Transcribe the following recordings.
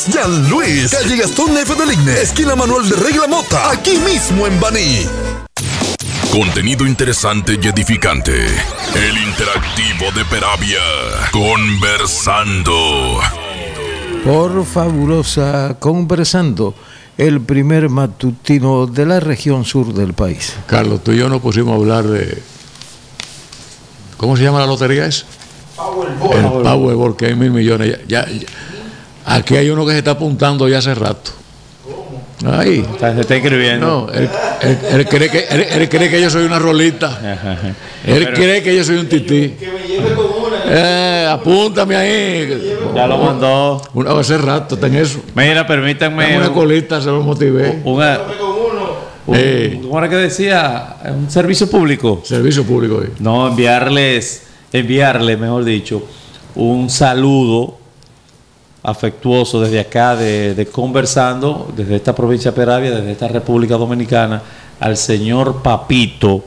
Jean Luis, calle Gastón F. del Igne, esquina Manuel de Regla Mota, aquí mismo en Baní. Contenido interesante y edificante. El interactivo de Peravia. Conversando. Por Fabulosa Conversando, el primer matutino de la región sur del país. Carlos, tú y yo nos pusimos a hablar de... ¿Cómo se llama la lotería esa? Powerball. El Powerball, que hay 1.000 millones. Ya. Aquí hay uno que se está apuntando ya hace rato. Ahí. Se está inscribiendo. No, él cree que yo soy una rolita. Él cree que yo soy un tití. Que me lleve con una. Apúntame ahí. Ya lo mandó. Hace rato está en eso. Mira, permítanme. Dame una colita, se lo motivé. ¿Cómo era que decía? ¿Un servicio público? Servicio público. No, enviarle, mejor dicho, un saludo afectuoso desde acá de Conversando, desde esta provincia de Peravia, desde esta República Dominicana, al señor Papito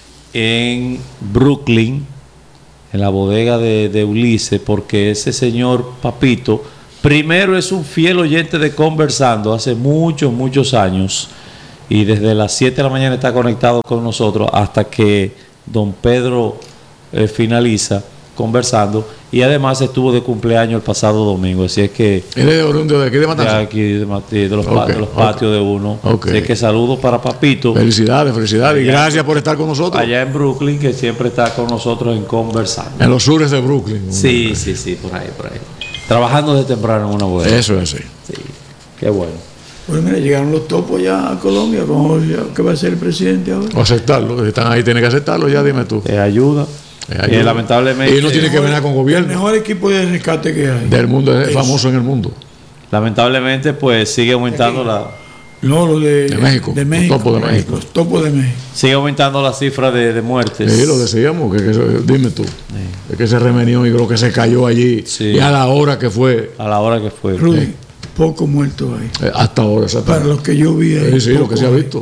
en Brooklyn, en la bodega de Ulises, porque ese señor Papito, primero es un fiel oyente de Conversando hace muchos años, y desde las 7 de la mañana está conectado con nosotros hasta que don Pedro finaliza Conversando, y además estuvo de cumpleaños el pasado domingo, así es que ¿él es de oriundo de aquí de Matanzas? de aquí de los patios de uno. Así que saludos para Papito. Felicidades allá, y gracias por estar con nosotros allá en Brooklyn, que siempre está con nosotros en Conversando, en los sures de Brooklyn. Sí, por ahí trabajando de temprano en una bodega. Eso es así. Sí, qué bueno. Pues mira, llegaron los topos ya a Colombia. ¿Qué va a hacer el presidente ahora? O aceptarlo, si están ahí, tiene que aceptarlo, ya dime tú. Ayuda. Lamentablemente. Y no tiene que ver con gobierno. El mejor equipo de rescate que hay. Del mundo, es famoso en el mundo. Lamentablemente, pues sigue aumentando lo de México. De México. Los topos de México. Los topos de México. Sigue aumentando la cifra de muertes. Sí, lo decíamos, dime tú. Es que se remenió y creo que se cayó allí. Sí. Y a la hora que fue. Rudy, poco muertos ahí. Hasta ahora, exactamente. Para los que yo vi ahí. Sí, lo que se ha visto.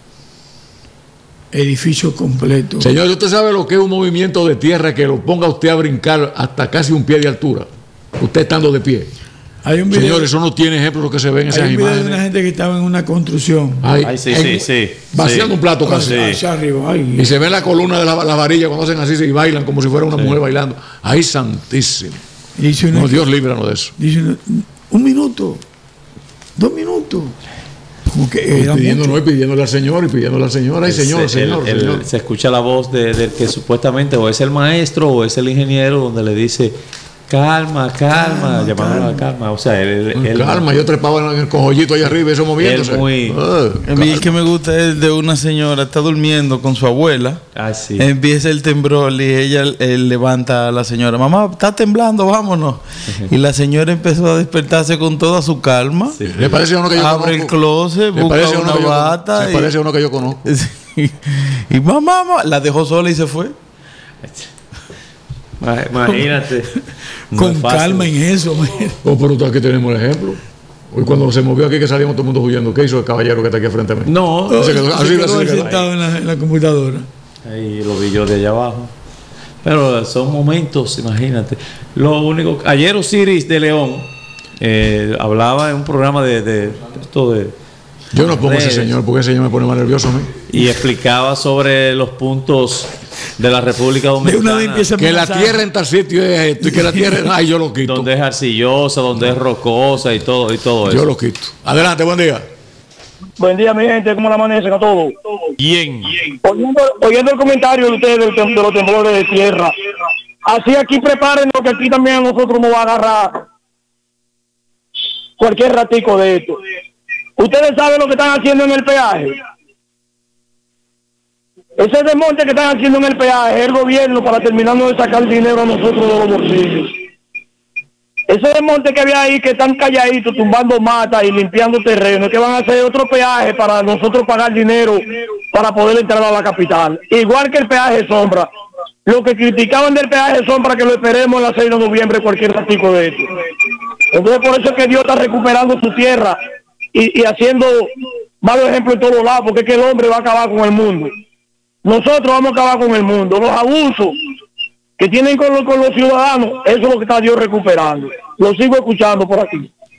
Edificio completo. Señor, ¿usted sabe lo que es un movimiento de tierra que lo ponga usted a brincar hasta casi un pie de altura? Usted estando de pie. Hay un video, señor, eso no tiene ejemplo lo que se ve en esas imágenes. Hay una gente que estaba en una construcción. Sí. Vaciando un plato casi. Hacia arriba. Y se ve la columna de la varilla cuando hacen así y bailan como si fuera una mujer bailando. ¡Ay, santísimo! No, Dios líbranos de eso. Dice un minuto, 2 minutos. Pidiéndole al Señor y pidiéndole al Señor. Ay, señor. Se escucha la voz del que supuestamente o es el maestro o es el ingeniero, donde le dice calma, llamándolo a calma. O sea, calma, yo trepaba en el cojollito allá arriba, eso moviéndose. A mí el que me gusta es de una señora, está durmiendo con su abuela. Sí. Empieza el temblor y ella levanta a la señora. Mamá, está temblando, vámonos. Y la señora empezó a despertarse con toda su calma. Sí. ¿Le parece a uno que yo abre conozco? el closet, busca una bata. Se parece a uno que yo conozco. Y mamá, la dejó sola y se fue. Imagínate. Con calma en eso. Pero aquí tenemos el ejemplo. Hoy cuando se movió aquí que salimos todo el mundo huyendo, ¿qué hizo el caballero que está aquí frente a mí? No, se quedó sentado en la computadora. Ahí lo vi yo de allá abajo. Pero son momentos, imagínate. Lo único, ayer Osiris de León hablaba en un programa de esto de... Yo no pongo a ese señor porque ese señor me pone más nervioso a mí. Y explicaba sobre los puntos de la República Dominicana. Que la tierra en tal sitio es esto y que la tierra, ay, yo lo quito. Donde es arcillosa, donde es rocosa y todo eso. Yo lo quito. Adelante, buen día. Buen día, mi gente, ¿cómo la amanecen a todos? Bien. Oyendo el comentario de ustedes de los temblores de tierra, así aquí prepárenos que aquí también a nosotros nos va a agarrar cualquier ratico de esto. Ustedes saben lo que están haciendo en el peaje. Ese desmonte que están haciendo en el peaje es el gobierno para terminarnos de sacar dinero a nosotros de los bolsillos. Ese desmonte que había ahí, que están calladitos, tumbando matas y limpiando terreno, que van a hacer otro peaje para nosotros pagar dinero para poder entrar a la capital. Igual que el peaje Sombra. Lo que criticaban del peaje Sombra, que lo esperemos el 6 de noviembre, cualquier ratico de esto. Entonces por eso es que Dios está recuperando su tierra y haciendo malos ejemplos en todos lados, porque es que el hombre va a acabar con el mundo. Nosotros vamos a acabar con el mundo. Los abusos que tienen con los ciudadanos, eso es lo que está Dios recuperando. Lo sigo escuchando por aquí.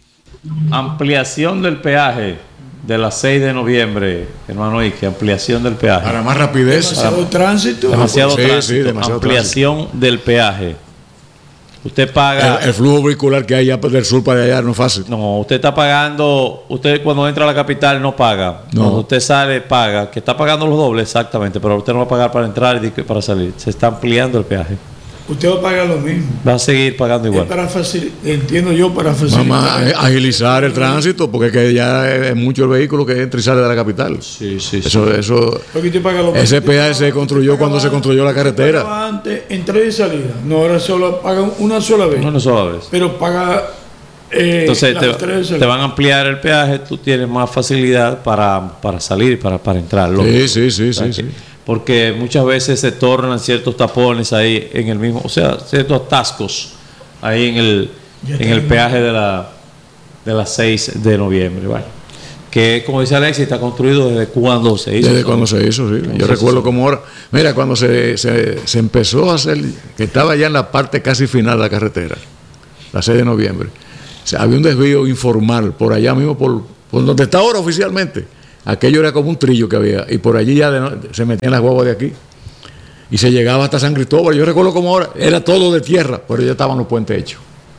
Ampliación del peaje de la 6 de noviembre, hermano Ike, ampliación del peaje. Para más rapidez. Demasiado tránsito. Demasiado Sí, tránsito. sí, demasiado Ampliación del peaje. Usted paga. El flujo vehicular que hay ya del sur para allá no es fácil. No, usted está pagando. Usted cuando entra a la capital no paga. No. Cuando usted sale, paga. Que está pagando los dobles, exactamente. Pero usted no va a pagar para entrar y para salir. Se está ampliando el peaje. Usted va a pagar lo mismo. Va a seguir pagando igual. Es para entiendo yo, para facilitar. Vamos a agilizar el tránsito porque es que ya es mucho el vehículo que entra y sale de la capital. Sí, sí, sí. Eso, Porque usted paga lo ese mismo. peaje se construyó cuando se construyó la carretera. Pagaba antes entrada y salida. No, ahora solo paga una sola vez. Una sola vez. Pero paga. Entonces las entradas y te salidas. van a ampliar el peaje, tú tienes más facilidad para salir y para entrar. lógico. Sí. O sea, porque muchas veces se tornan ciertos tapones ahí en el mismo, o sea, ciertos atascos ahí en el peaje de la 6 de noviembre. Bueno, que como dice Alexis, está construido desde cuando se hizo. Desde cuando se hizo, sí. Yo recuerdo como ahora. Mira, cuando se empezó a hacer, que estaba ya en la parte casi final de la carretera, la 6 de noviembre, o sea, había un desvío informal por allá mismo, por donde está ahora oficialmente. Aquello era como un trillo que había, y por allí ya se metían las guaguas de aquí, y se llegaba hasta San Cristóbal. Yo recuerdo como ahora, era todo de tierra, pero ya estaban los puentes hechos.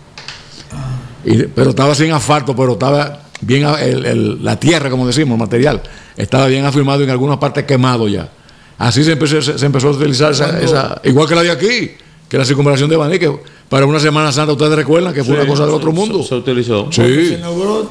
Pero estaba sin asfalto, pero estaba bien, la tierra, como decimos, el material, estaba bien afirmado, en algunas partes quemado ya. Así se empezó a utilizar esa, igual que la de aquí, que la circunvalación de Baní, que para una Semana Santa, ustedes recuerdan que fue una cosa del otro mundo. Se utilizó. Se Sí, inauguró.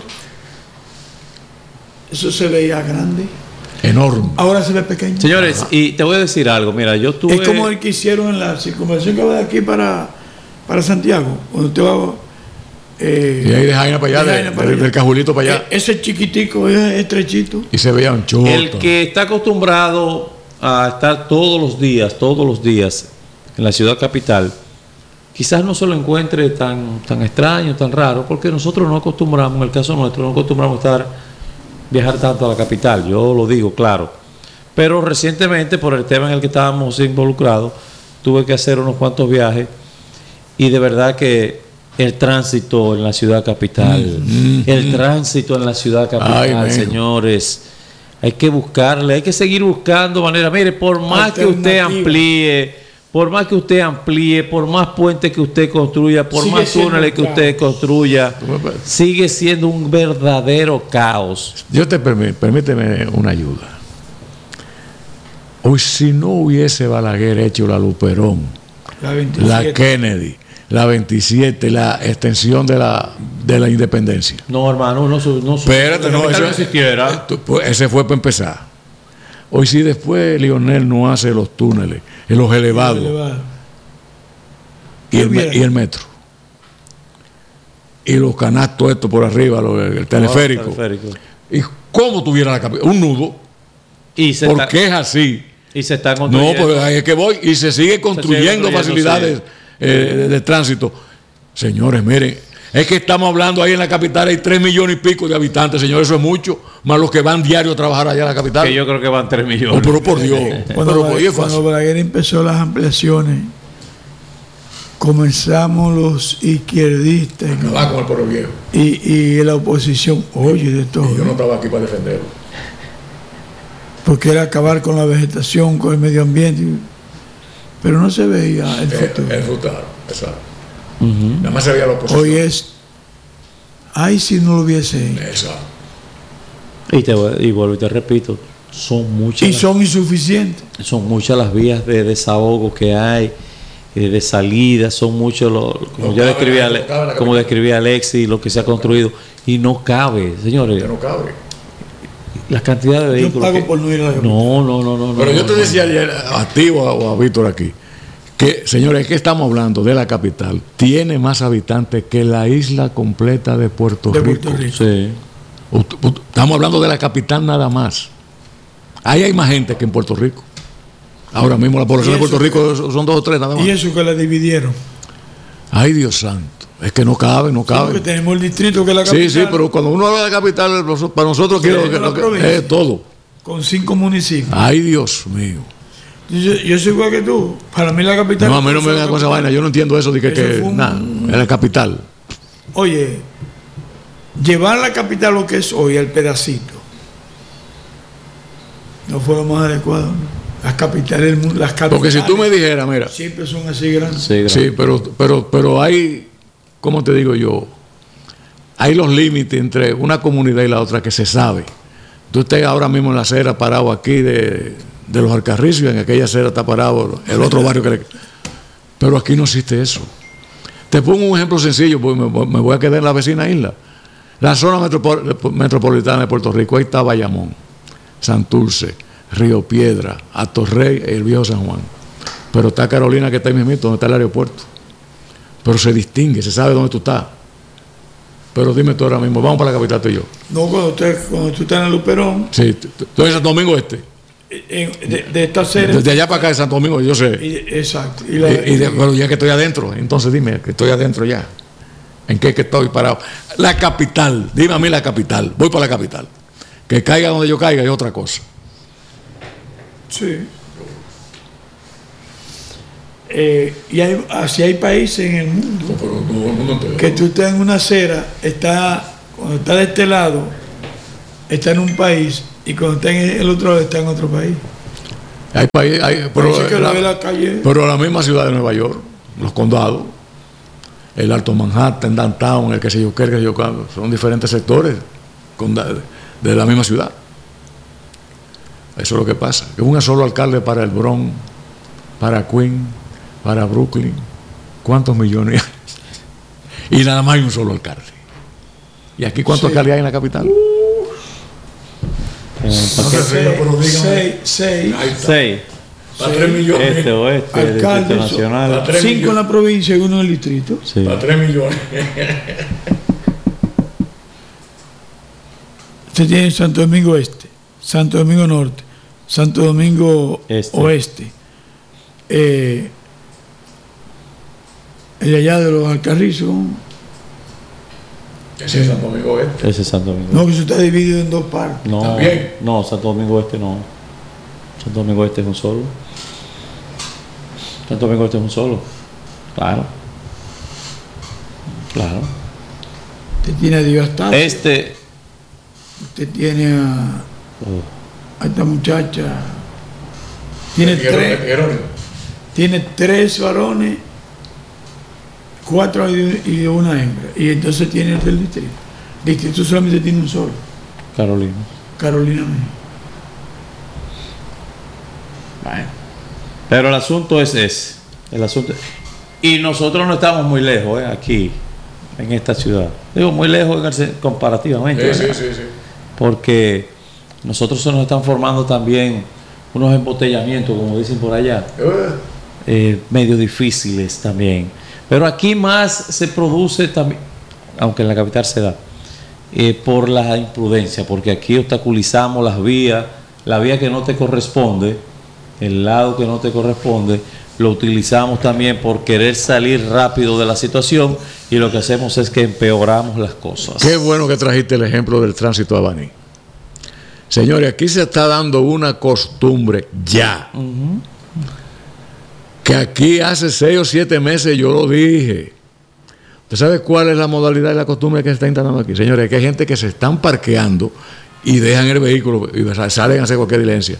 Eso se veía grande. enorme. Ahora se ve pequeño. Señores, y te voy a decir algo, mira, yo tuve... Es como el que hicieron en la circunvalación que va de aquí para Santiago. Cuando usted va. Y ahí de Jaina para allá, de Jaina para allá. del Cajulito para allá. Ese chiquitico es estrechito. Y se veía un choto. El que está acostumbrado a estar todos los días en la ciudad capital, quizás no se lo encuentre tan extraño, tan raro, porque nosotros no acostumbramos, en el caso nuestro, no acostumbramos a viajar tanto a la capital, yo lo digo claro. Pero recientemente, por el tema en el que estábamos involucrados, tuve que hacer unos cuantos viajes y de verdad que el tránsito en la ciudad capital, Ay, señores, hay que buscarle, hay que seguir buscando maneras. Mire, por más que usted amplíe, por más puentes que usted construya, por Sigue más siendo túneles que un usted construya, sigue siendo un verdadero caos. Yo permíteme una ayuda. Hoy, si no hubiese Balaguer hecho la Luperón, La 27. la Kennedy, la 27, la extensión de la independencia. No, hermano, no. Espérate, no, eso existiera. Pues ese fue para empezar. Hoy, si después Lionel no hace los túneles, los elevados y el metro, y los canastos estos por arriba, el teleférico. ¿Y cómo tuviera la capital? Un nudo. Porque es así. Y se está No, construyendo. pues ahí es que voy. Y se sigue construyendo construyendo, facilidades de tránsito. Señores, miren, es que estamos hablando ahí en la capital, hay 3 millones y pico de habitantes, señores, eso es mucho, más los que van diario a trabajar allá en la capital. Que yo creo que van 3 millones. Oh, pero por Dios. Cuando Balaguer empezó las ampliaciones, comenzamos los izquierdistas Va con el pueblo viejo. y la oposición, oye, de todo. Yo no estaba aquí para defenderlo. Porque era acabar con la vegetación, con el medio ambiente. Pero no se veía el futuro. El futuro, exacto. Nada más se veía la oposición. Hoy es, ay, si no lo hubiese hecho. Exacto. Y vuelvo y te repito, son muchas. Y son insuficientes. Son muchas las vías de desahogo que hay, de salida, son muchos como ya describía Alexis, lo que se ha construido, y no cabe, señores. Que no cabe. La cantidad de Yo vehículos. pago por no ir a la capital. No. Pero yo te decía ayer, a ti o a Víctor aquí, que, señores, es que estamos hablando de la capital, tiene más habitantes que la isla completa de Puerto Rico. Sí. Estamos hablando de la capital nada más. Ahí hay más gente que en Puerto Rico. Ahora mismo la población de Puerto Rico son 2 o 3 nada más. Y eso que la dividieron. Ay, Dios santo. Es que no cabe. Porque tenemos el distrito que es la capital. Sí, pero cuando uno habla de capital, para nosotros es todo. Con 5 municipios. Ay, Dios mío. Yo soy igual que tú. Para mí la capital. No, a mí no me venga con esa vaina. Yo no entiendo eso de que Eso fue nada, es la capital. Oye, llevar la capital lo que es hoy, el pedacito, no fue lo más adecuado, ¿no? Las capitales del mundo, las capitales. Porque si tú me dijeras, mira, siempre son así grandes. sí, pero hay, ¿cómo te digo yo? Hay los límites entre una comunidad y la otra que se sabe. Tú estás ahora mismo en la acera parado aquí de los Alcarrizos, en aquella acera está parado el otro barrio pero aquí no existe eso. Te pongo un ejemplo sencillo, porque me voy a quedar en la vecina isla. La zona metropolitana de Puerto Rico, ahí está Bayamón, Santurce, Río Piedra, Atorrey y el Viejo San Juan. Pero está Carolina, que está ahí mismo, donde está el aeropuerto. Pero se distingue, se sabe dónde tú estás. Pero dime tú ahora mismo, vamos para la capital tú y yo. No, cuando tú estás en el Luperón. Sí, tú eres Santo Domingo Este. De esta acera. Desde allá para acá de Santo Domingo, yo sé. Exacto. Pero ya que estoy adentro, entonces dime, que estoy adentro ya. ¿En qué que estoy parado? La capital, dime a mí la capital. Voy para la capital. Que caiga donde yo caiga es otra cosa. Sí. Y así hay países en el mundo que tú estás en una acera, cuando está de este lado, está en un país, y cuando está en el otro lado, está en otro país. Pero la misma ciudad de Nueva York, los condados, el Alto Manhattan, Downtown, el que sé yo qué, son diferentes sectores de la misma ciudad. Eso es lo que pasa. Que un solo alcalde para el Bronx, para Queens, para Brooklyn, ¿cuántos millones hay? Y nada más hay un solo alcalde. ¿Y aquí cuántos alcaldes hay en la capital? Seis. Para 3 millones. Este, oeste, alcaldes, nacional. 5 en la provincia y 1 en el distrito. Sí. Para 3 millones. Usted tiene Santo Domingo Este, Santo Domingo Norte, Santo Domingo Oeste. El de allá de los Alcarrizos. Ese es Santo Domingo Este. Ese es Santo Domingo. No, que eso está dividido en 2 partes. No, ¿También? no, Santo Domingo Este no. Santo Domingo Este es un solo. Santo Domingo Este es un solo. Claro. Usted tiene a Dios hasta. Usted tiene a esta muchacha. Tiene 3 varones, 4 y una hembra. Y entonces tiene el del distrito. El distrito solamente tiene un solo. Carolina Mejía. Bueno. Pero el asunto es ese. Y nosotros no estamos muy lejos, aquí, en esta ciudad. Digo, muy lejos comparativamente. Sí. Porque nosotros se nos están formando también unos embotellamientos, como dicen por allá, medio difíciles también. Pero aquí más se produce también, aunque en la capital se da, por la imprudencia, porque aquí obstaculizamos las vías, la vía que no te corresponde, el lado que no te corresponde, lo utilizamos también por querer salir rápido de la situación, y lo que hacemos es que empeoramos las cosas. Qué bueno que trajiste el ejemplo del tránsito a Baní. Señores, aquí se está dando una costumbre ya. Que aquí hace 6 o 7 meses yo lo dije. ¿Usted sabe cuál es la modalidad y la costumbre que se está instalando aquí? Señores, que hay gente que se están parqueando y dejan el vehículo y salen a hacer cualquier diligencia.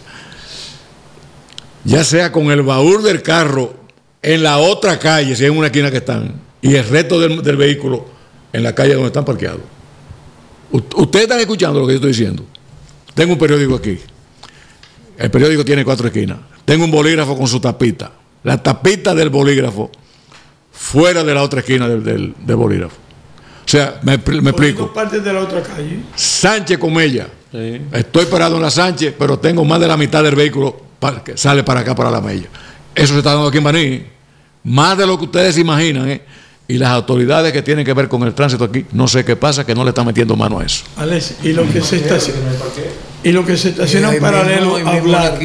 Ya sea con el baúl del carro en la otra calle, si hay una esquina que están, y el resto del vehículo en la calle donde están parqueados. Ustedes están escuchando lo que yo estoy diciendo. Tengo un periódico aquí. El periódico tiene 4 esquinas. Tengo un bolígrafo con su tapita. La tapita del bolígrafo fuera de la otra esquina del bolígrafo. O sea, me explico. Partes de la otra calle. Sánchez Comella. Sí. Estoy parado en la Sánchez, pero tengo más de la mitad del vehículo que sale para acá, para la Mella. Eso se está dando aquí en Baní. Más de lo que ustedes imaginan, Y las autoridades que tienen que ver con el tránsito aquí, no sé qué pasa, que no le están metiendo mano a eso. Alex, y lo que se estaciona en paralelo a hablar.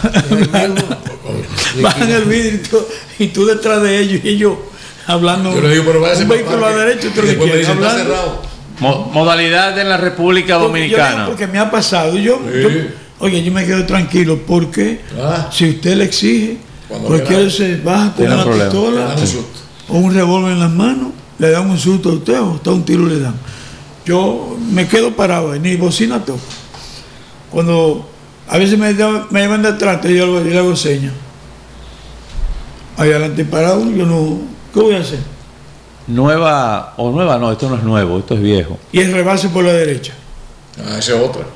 Bajan el vidrio y tú detrás de ellos y ellos hablando. Yo le digo, pero un vehículo a derecho y tú le quieres hablando. Modalidad en la República Dominicana. Porque me ha pasado. Oye, yo me quedo tranquilo porque si usted le exige, cualquiera se baja con una pistola o un revólver en las manos, le dan un susto a usted o hasta un tiro le dan. yo me quedo parado, ni bocina toco. Cuando a veces me llevan de atrás, yo le hago señas. Ahí adelante parado, yo no. ¿Qué voy a hacer? Nueva no, esto no es nuevo, esto es viejo. Y el rebase por la derecha. Ah, esa es otra.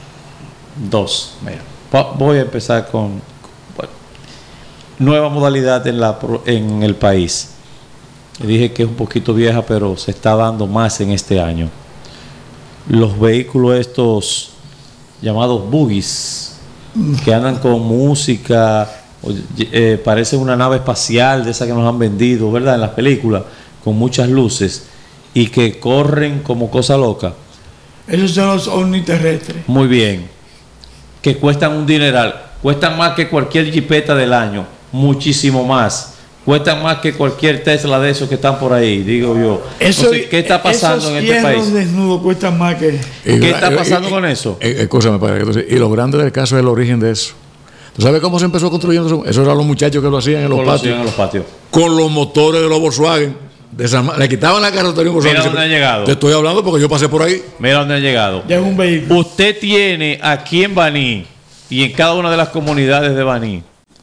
2. Mira, voy a empezar con bueno, nueva modalidad en el país. Dije que es un poquito vieja, pero se está dando más en este año. Los vehículos estos llamados buggies, que andan con música, parece una nave espacial de esa que nos han vendido, ¿verdad? En las películas, con muchas luces y que corren como cosa loca. Esos son los omniterrestres. Muy bien. Que cuestan un dineral. Cuestan más que cualquier jipeta del año. Muchísimo más. Cuestan más que cualquier Tesla de esos que están por ahí, digo yo. Entonces, ¿qué está pasando en este país? Esos desnudos cuestan más que... ¿Qué está pasando con eso? Escúchame, padre. Y lo grande del caso es el origen de eso. ¿Tú sabes cómo se empezó construyendo eso? Esos eran los muchachos que lo hacían en los patios. Con los motores de los Volkswagen. Le quitaban la carrocería. Mira dónde han llegado. Te estoy hablando porque yo pasé por ahí. Mira dónde han llegado. Ya es un vehículo. Usted tiene aquí en Baní y en cada una de las comunidades de Baní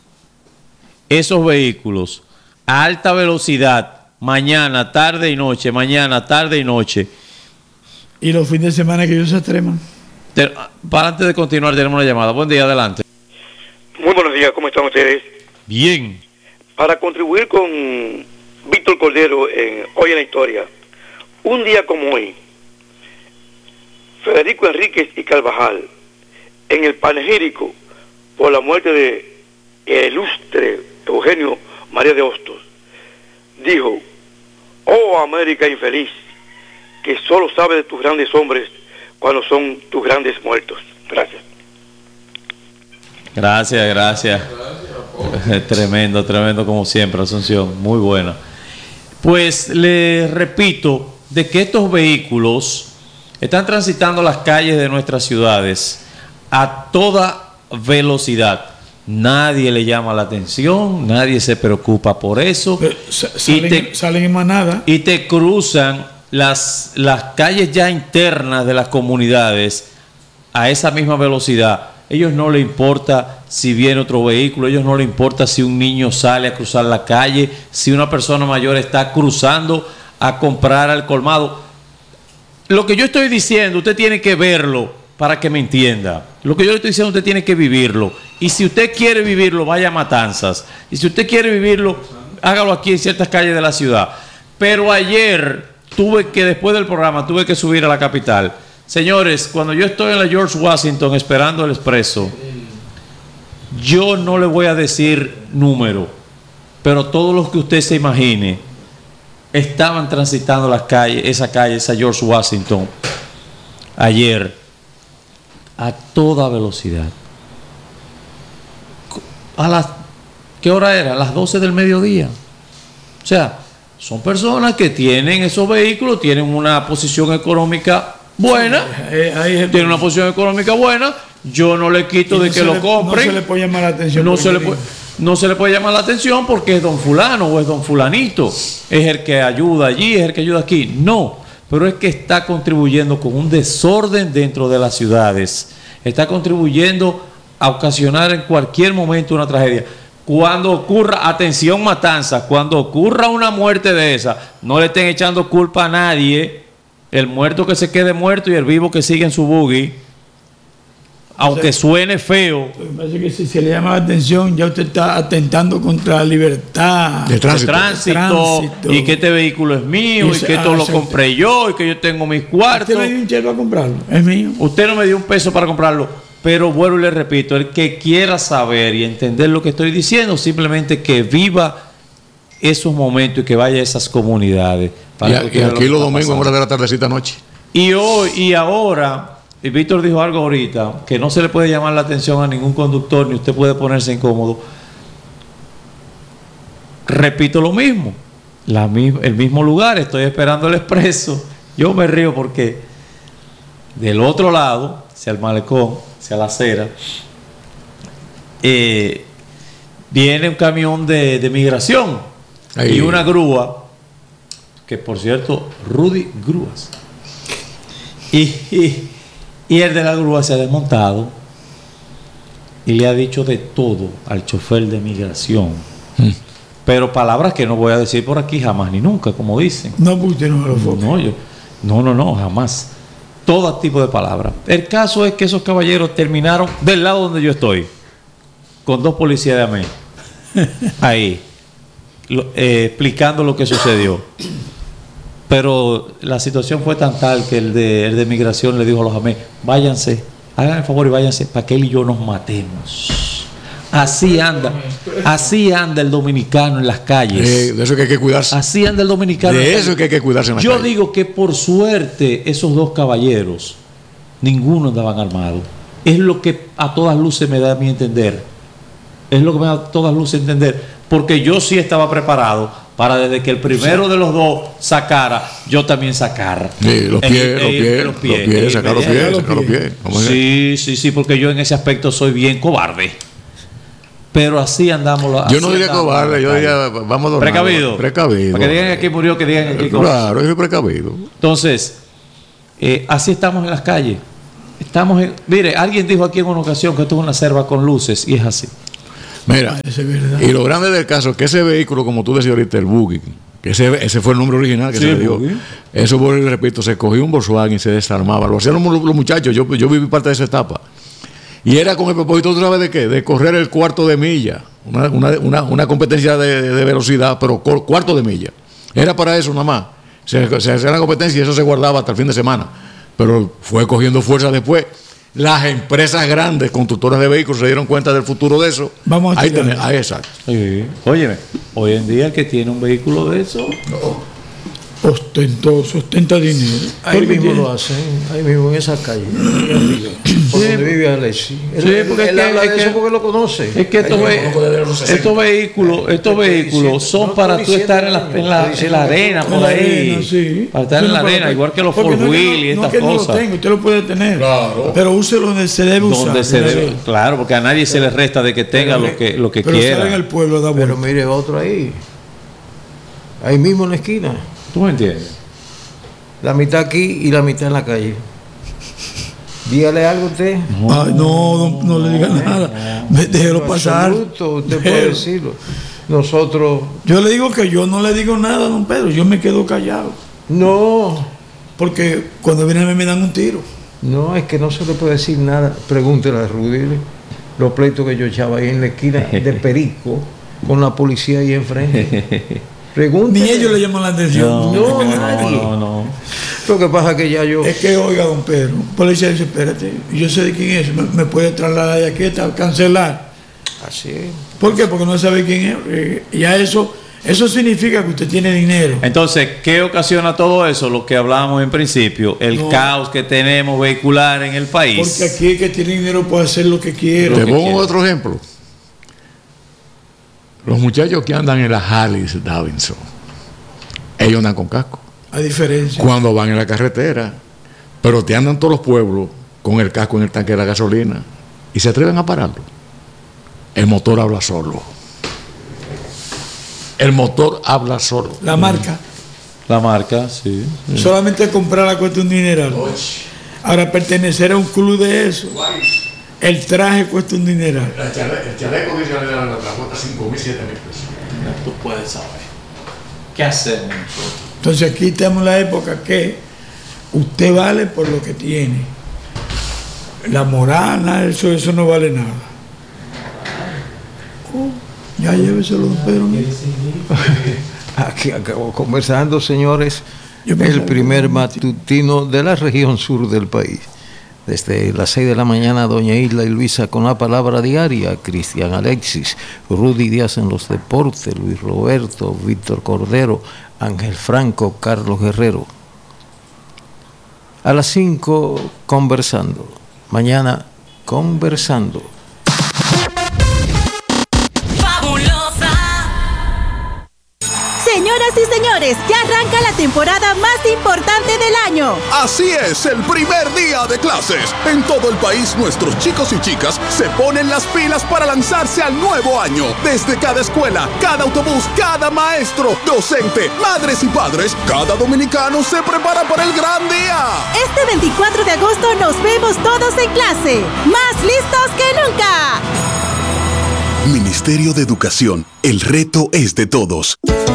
esos vehículos a alta velocidad, mañana, tarde y noche, mañana, tarde y noche. Y los fines de semana que ellos se extreman. Para antes de continuar, tenemos una llamada. Buen día, adelante. Muy buenos días, ¿cómo están ustedes? Bien. Para contribuir con Víctor Cordero Hoy en la Historia, un día como hoy, Federico Enríquez y Carvajal, en el panegírico por la muerte de el ilustre Eugenio María de Hostos, dijo: oh América infeliz, que solo sabe de tus grandes hombres cuando son tus grandes muertos. Gracias. Gracias. Tremendo como siempre, Asunción, muy buena. Pues le repito de que estos vehículos están transitando las calles de nuestras ciudades a toda velocidad. Nadie le llama la atención, nadie se preocupa por eso. Salen en manada. Y te cruzan las calles ya internas de las comunidades a esa misma velocidad. Ellos no les importa si viene otro vehículo, ellos no les importa si un niño sale a cruzar la calle, si una persona mayor está cruzando a comprar al colmado. Lo que yo estoy diciendo, usted tiene que verlo para que me entienda. Lo que yo le estoy diciendo, usted tiene que vivirlo. Y si usted quiere vivirlo, vaya a Matanzas. Y si usted quiere vivirlo, hágalo aquí en ciertas calles de la ciudad. Pero ayer después del programa, tuve que subir a la capital. Señores, cuando yo estoy en la George Washington esperando el expreso, yo no le voy a decir número, pero todos los que usted se imagine estaban transitando esa George Washington ayer a toda velocidad. ¿Qué hora era? A las 12 del mediodía. O sea, son personas que tienen esos vehículos, tienen una posición económica buena, tiene una posición económica buena. Yo no le quito de que lo compren. No se le puede llamar la atención. No se le puede llamar la atención porque es don fulano o es don fulanito. Es el que ayuda allí, es el que ayuda aquí. No, pero es que está contribuyendo con un desorden dentro de las ciudades. Está contribuyendo a ocasionar en cualquier momento una tragedia. Cuando ocurra, atención Matanzas, cuando ocurra una muerte de esa, no le estén echando culpa a nadie. El muerto que se quede muerto y el vivo que sigue en su buggy, aunque suene feo. Me parece que si se le llama la atención, ya usted está atentando contra la libertad de tránsito. Y que este vehículo es mío, y que esto lo compré yo, y que yo tengo mis cuartos. Usted me dio un cheque para comprarlo, es mío. Usted no me dio un peso para comprarlo, pero vuelvo y le repito, el que quiera saber y entender lo que estoy diciendo, simplemente que viva esos momentos y que vaya a esas comunidades. Y aquí los domingos en hora de la tardecita noche. Y ahora, y Víctor dijo algo ahorita, que no se le puede llamar la atención a ningún conductor, ni usted puede ponerse incómodo. Repito lo mismo, el mismo lugar, estoy esperando el expreso. Yo me río porque del otro lado, hacia el malecón, hacia la acera, viene un camión de migración. Ahí. Y una grúa, que por cierto, Rudy Grúas, Y el de la grúa se ha desmontado y le ha dicho de todo al chofer de migración. Pero palabras que no voy a decir por aquí jamás ni nunca, como dicen. No, porque usted no me lo foque. No, jamás. Todo tipo de palabras. El caso es que esos caballeros terminaron del lado donde yo estoy, con 2 policías de AME, ahí, explicando lo que sucedió. Pero la situación fue tan tal que el de migración le dijo a los AME: váyanse, hagan el favor y váyanse para que él y yo nos matemos. Así anda el dominicano en las calles. De eso que hay que cuidarse. Así anda el dominicano. De eso que hay que cuidarse en la Yo calle. digo que por suerte esos 2 caballeros, ninguno andaban armados. Es lo que a todas luces me da a mí entender. Es lo que me da a todas luces entender. Porque yo sí estaba preparado para, desde que el primero de los 2 sacara, yo también sacar. Sí, los pies, sacar los pies. Sí, porque yo en ese aspecto soy bien cobarde. Pero así andamos. Yo no diría cobarde, yo diría vamos a precavido. Para que digan que aquí murió, que digan que aquí. Claro, yo soy precavido. Entonces, así estamos en las calles. Mire, alguien dijo aquí en una ocasión que tuvo una selva con luces, y es así. Mira, y lo grande del caso es que ese vehículo, como tú decías ahorita, el buggy, que ese fue el nombre original que se le dio. Eso, por repito, se cogió un Volkswagen y se desarmaba. Lo hacían los muchachos, yo viví parte de esa etapa. Y era con el propósito, ¿tú sabes de qué? De correr el cuarto de milla. Una competencia de velocidad, pero cuarto de milla. Era para eso nada más. Se hacía la competencia y eso se guardaba hasta el fin de semana. Pero fue cogiendo fuerza después. Las empresas grandes, constructoras de vehículos, se dieron cuenta del futuro de eso. Vamos a ahí exacto. Sí. Óyeme, hoy en día el que tiene un vehículo de eso... Ostentoso, ostenta dinero. Ahí mismo lo hacen, ahí mismo en esa calle. Por donde vive Alexis. Porque él habla de eso porque lo conoce. Es que estos vehículos son para tú estar en la arena, por ahí. Para estar en la arena, igual que los Ford Wheel y estas cosas. No lo tengo, usted lo puede tener. Claro. Pero úselo donde se debe usar. Claro, porque a nadie se le resta de que tenga lo que pero quiera. Pero en el pueblo da Pero mire otro ahí. Ahí mismo en la esquina. ¿Tú me entiendes? La mitad aquí y la mitad en la calle. Dígale algo a usted. No le diga nada. Déjelo pasar. Usted puede decirlo. Nosotros. Yo le digo que yo no le digo nada a don Pedro. Yo me quedo callado. No. Porque cuando vienen a mí me dan un tiro. No, es que no se le puede decir nada. Pregúntele a Rudy. Los pleitos que yo echaba ahí en la esquina de Perico con la policía ahí enfrente. Pregúntele. Ni ellos le llaman la atención. Nadie. No. Lo que pasa es que ya yo... Es que, oiga, don Pedro, un policía dice, espérate, yo sé de quién es, me puede trasladar de aquí hasta cancelar. Así es. ¿Por qué? Porque no sabe quién es. Ya eso significa que usted tiene dinero. Entonces, ¿qué ocasiona todo eso? Lo que hablábamos en principio, el caos que tenemos vehicular en el país. Porque aquí el que tiene dinero puede hacer lo que quiera. Te pongo otro ejemplo. Los muchachos que andan en las Harley Davidson, ellos andan con casco. A diferencia. Cuando van en la carretera, pero te andan todos los pueblos con el casco en el tanque de la gasolina y se atreven a pararlo. El motor habla solo. El motor habla solo. La marca. La marca, sí. Solamente comprarla cuesta un dineral. Ahora, pertenecer a un club de eso, el traje cuesta un dineral. El chaleco dice la cuesta 5.000, 7.000 pesos. Tú puedes saber. ¿Qué hacemos? Entonces aquí estamos en la época que usted vale por lo que tiene. La moral, nada, eso no vale nada. Ya lléveselo, don Pedro. Aquí acabo conversando, señores, el primer matutino de la región sur del país. Desde las 6 de la mañana, doña Isla y Luisa con la palabra diaria, Cristian Alexis, Rudy Díaz en los deportes, Luis Roberto, Víctor Cordero, Ángel Franco, Carlos Guerrero. A las 5, conversando. Mañana, conversando. Señoras y señores, Señores, ya arranca la temporada más importante del año. Así es, el primer día de clases. En todo el país, nuestros chicos y chicas se ponen las pilas para lanzarse al nuevo año. Desde cada escuela, cada autobús, cada maestro, docente, madres y padres, cada dominicano se prepara para el gran día. Este 24 de agosto nos vemos todos en clase, más listos que nunca. Ministerio de Educación, el reto es de todos.